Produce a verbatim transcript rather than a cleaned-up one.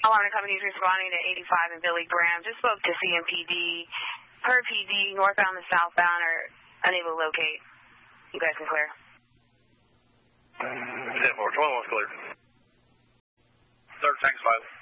Alarm companies responding to eighty-five and Billy Graham. Just spoke to C M P D. Per P D, northbound and southbound are unable to locate. You guys can clear. ten four, twenty-one's clear. Third tank's five.